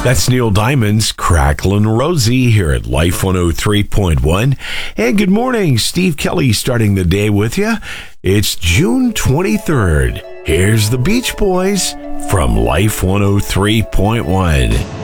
That's Neil Diamond's Cracklin' Rosie here at Life 103.1. And good morning, Steve Kelly starting the day with you. It's June 23rd. Here's the Beach Boys from Life 103.1.